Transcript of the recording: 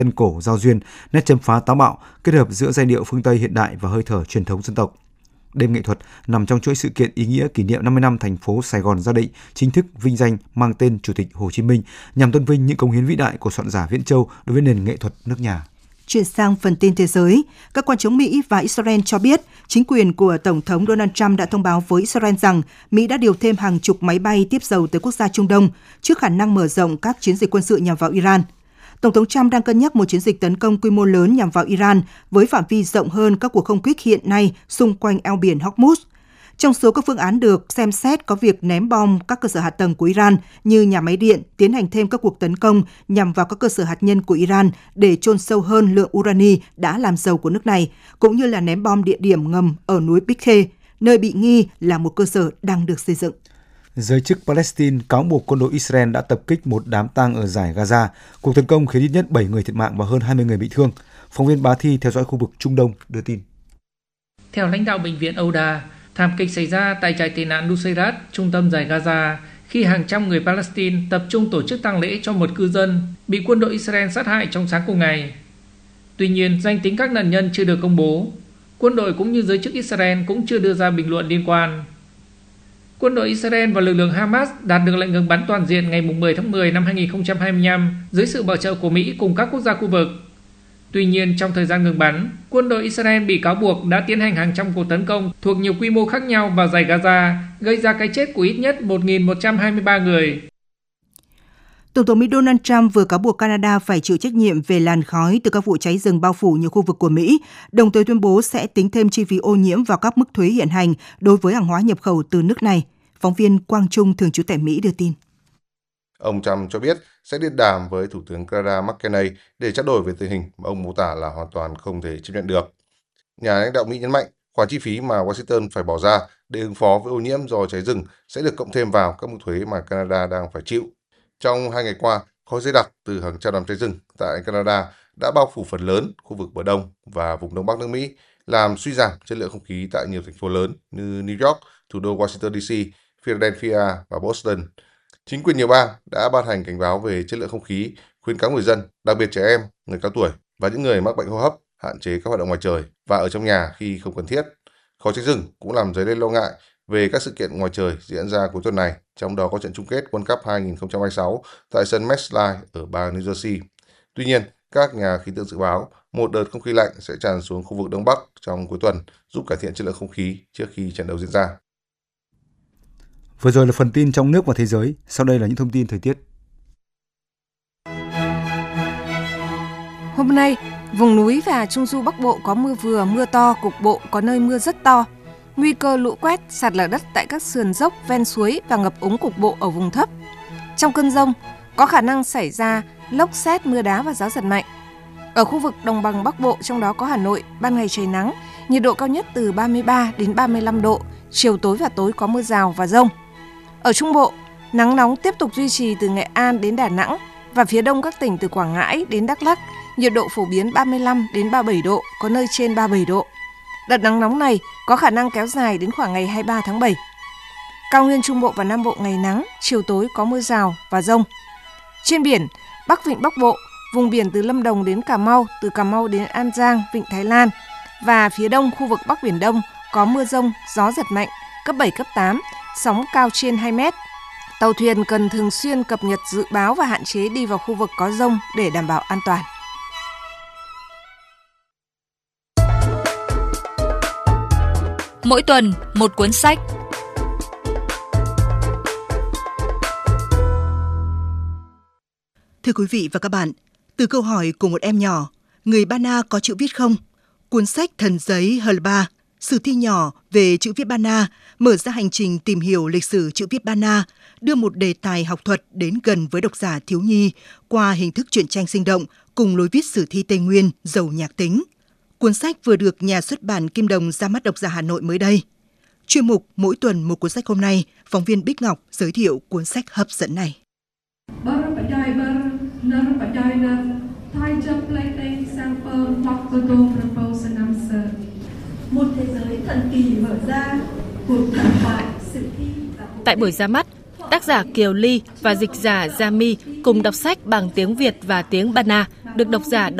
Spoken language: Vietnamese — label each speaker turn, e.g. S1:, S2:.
S1: tân cổ giao duyên, nét châm phá táo bạo, kết hợp giữa giai điệu phương Tây hiện đại và hơi thở truyền thống dân tộc. Đêm nghệ thuật nằm trong chuỗi sự kiện ý nghĩa kỷ niệm 50 năm thành phố Sài Gòn ra định chính thức vinh danh mang tên Chủ tịch Hồ Chí Minh, nhằm tôn vinh những cống hiến vĩ đại của soạn giả Viễn Châu đối với nền nghệ thuật nước nhà.
S2: Chuyển sang phần tin thế giới, các quan chức Mỹ và Israel cho biết chính quyền của Tổng thống Donald Trump đã thông báo với Israel rằng Mỹ đã điều thêm hàng chục máy bay tiếp dầu tới quốc gia Trung Đông trước khả năng mở rộng các chiến dịch quân sự nhằm vào Iran. Tổng thống Trump đang cân nhắc một chiến dịch tấn công quy mô lớn nhằm vào Iran với phạm vi rộng hơn các cuộc không kích hiện nay xung quanh eo biển Hormuz. Trong số các phương án được xem xét có việc ném bom các cơ sở hạ tầng của Iran như nhà máy điện, tiến hành thêm các cuộc tấn công nhằm vào các cơ sở hạt nhân của Iran để chôn sâu hơn lượng urani đã làm giàu của nước này, cũng như là ném bom địa điểm ngầm ở núi Big Khê, nơi bị nghi là một cơ sở đang được xây dựng.
S1: Giới chức Palestine cáo buộc quân đội Israel đã tập kích một đám tang ở dải Gaza. Cuộc tấn công khiến ít nhất 7 người thiệt mạng và hơn 20 người bị thương. Phóng viên Bá Thi theo dõi khu vực Trung Đông đưa tin.
S3: Theo lãnh đạo bệnh viện Ouda, thảm kịch xảy ra tại trại tị nạn Nuseirat, trung tâm dải Gaza, khi hàng trăm người Palestine tập trung tổ chức tang lễ cho một cư dân bị quân đội Israel sát hại trong sáng cùng ngày. Tuy nhiên, danh tính các nạn nhân chưa được công bố. Quân đội cũng như giới chức Israel cũng chưa đưa ra bình luận liên quan. Quân đội Israel và lực lượng Hamas đạt được lệnh ngừng bắn toàn diện ngày 10 tháng 10 năm 2025 dưới sự bảo trợ của Mỹ cùng các quốc gia khu vực. Tuy nhiên, trong thời gian ngừng bắn, quân đội Israel bị cáo buộc đã tiến hành hàng trăm cuộc tấn công thuộc nhiều quy mô khác nhau vào dải Gaza, gây ra cái chết của ít nhất 1.123 người.
S2: Tổng thống Mỹ Donald Trump vừa cáo buộc Canada phải chịu trách nhiệm về làn khói từ các vụ cháy rừng bao phủ nhiều khu vực của Mỹ, đồng thời tuyên bố sẽ tính thêm chi phí ô nhiễm vào các mức thuế hiện hành đối với hàng hóa nhập khẩu từ nước này. Phóng viên Quang Trung, thường trú tại Mỹ đưa tin.
S4: Ông Trump cho biết sẽ điện đàm với Thủ tướng Canada Mark Carney để trao đổi về tình hình mà ông mô tả là hoàn toàn không thể chấp nhận được. Nhà lãnh đạo Mỹ nhấn mạnh khoản chi phí mà Washington phải bỏ ra để ứng phó với ô nhiễm do cháy rừng sẽ được cộng thêm vào các mức thuế mà Canada đang phải chịu. Trong 2 ngày qua, khói dày đặc từ hàng trăm đám cháy rừng tại Canada đã bao phủ phần lớn khu vực bờ đông và vùng đông bắc nước Mỹ, làm suy giảm chất lượng không khí tại nhiều thành phố lớn như New York, thủ đô Washington DC, Philadelphia và Boston. Chính quyền nhiều bang đã ban hành cảnh báo về chất lượng không khí, khuyến cáo người dân, đặc biệt trẻ em, người cao tuổi và những người mắc bệnh hô hấp hạn chế các hoạt động ngoài trời và ở trong nhà khi không cần thiết. Khói cháy rừng cũng làm dấy lên lo ngại về các sự kiện ngoài trời diễn ra cuối tuần này, trong đó có trận chung kết World Cup 2026 tại sân MetLife ở bang New Jersey. Tuy nhiên, các nhà khí tượng dự báo một đợt không khí lạnh sẽ tràn xuống khu vực Đông Bắc trong cuối tuần, giúp cải thiện chất lượng không khí trước khi trận đấu diễn ra.
S1: Vừa rồi là phần tin trong nước và thế giới, sau đây là những thông tin thời tiết.
S5: Hôm nay, vùng núi và Trung du Bắc Bộ có mưa vừa, mưa to, cục bộ có nơi mưa rất to. Nguy cơ lũ quét, sạt lở đất tại các sườn dốc ven suối và ngập úng cục bộ ở vùng thấp. Trong cơn dông, có khả năng xảy ra lốc sét, mưa đá và gió giật mạnh. Ở khu vực đồng bằng Bắc Bộ, trong đó có Hà Nội, ban ngày trời nắng, nhiệt độ cao nhất từ 33 đến 35 độ, chiều tối và tối có mưa rào và dông. Ở Trung Bộ, nắng nóng tiếp tục duy trì từ Nghệ An đến Đà Nẵng và phía đông các tỉnh từ Quảng Ngãi đến Đắk Lắk, nhiệt độ phổ biến 35 đến 37 độ, có nơi trên 37 độ. Đợt nắng nóng này có khả năng kéo dài đến khoảng ngày 23 tháng 7. Cao nguyên Trung Bộ và Nam Bộ ngày nắng, chiều tối có mưa rào và dông. Trên biển, Bắc Vịnh Bắc Bộ, vùng biển từ Lâm Đồng đến Cà Mau, từ Cà Mau đến An Giang, Vịnh Thái Lan và phía đông khu vực Bắc Biển Đông có mưa dông, gió giật mạnh, cấp 7, cấp 8, sóng cao trên 2 mét. Tàu thuyền cần thường xuyên cập nhật dự báo và hạn chế đi vào khu vực có dông để đảm bảo an toàn.
S6: Mỗi tuần, một cuốn sách.
S2: Thưa quý vị và các bạn, từ câu hỏi của một em nhỏ, người Ba Na có chữ viết không? Cuốn sách Thần giấy Hờ-ba, sử thi nhỏ về chữ viết Ba Na, mở ra hành trình tìm hiểu lịch sử chữ viết Ba Na, đưa một đề tài học thuật đến gần với độc giả thiếu nhi qua hình thức truyện tranh sinh động cùng lối viết sử thi Tây Nguyên giàu nhạc tính. Cuốn sách vừa được nhà xuất bản Kim Đồng ra mắt độc giả Hà Nội mới đây. Chuyên mục Mỗi tuần một cuốn sách hôm nay, phóng viên Bích Ngọc giới thiệu cuốn sách hấp dẫn này.
S7: Một thế giới thần kỳ mở ra, cuộc thần thoại sử thi.
S6: Tại buổi ra mắt, tác giả Kiều Ly và dịch giả Gia Mi cùng đọc sách bằng tiếng Việt và tiếng Ba Na được độc giả